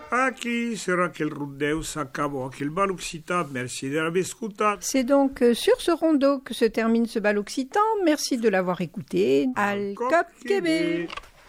Aquí sera quel rondeu s'acabo aquel bal occitan. Merci de l'avoir écouté. C'est donc sur ce rondeau que se termine ce bal occitan. Merci de l'avoir écouté. Al Cop Québec.